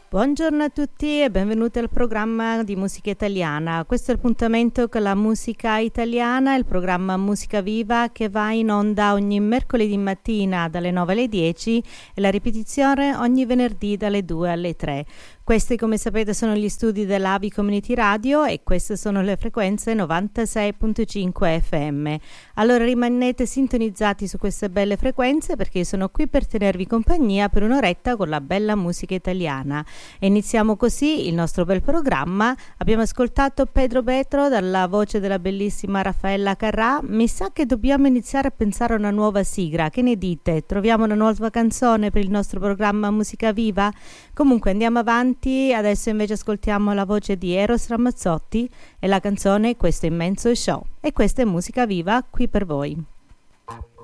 Buongiorno a tutti e benvenuti al programma di musica italiana. Questo è l'appuntamento con la musica italiana, il programma Musica Viva che va in onda ogni mercoledì mattina dalle 9 alle 10 e la ripetizione ogni venerdì dalle 2 alle 3. Questi, come sapete, sono gli studi dell'Avi Community Radio e queste sono le frequenze 96.5 FM. Allora rimanete sintonizzati su queste belle frequenze perché io sono qui per tenervi compagnia per un'oretta con la bella musica italiana. E iniziamo così il nostro bel programma. Abbiamo ascoltato Pedro Betro dalla voce della bellissima Raffaella Carrà. Mi sa che dobbiamo iniziare a pensare a una nuova sigla. Che ne dite? Troviamo una nuova canzone per il nostro programma Musica Viva? Comunque andiamo avanti. Adesso invece ascoltiamo la voce di Eros Ramazzotti e la canzone Questo immenso show. E questa è Musica Viva qui per voi.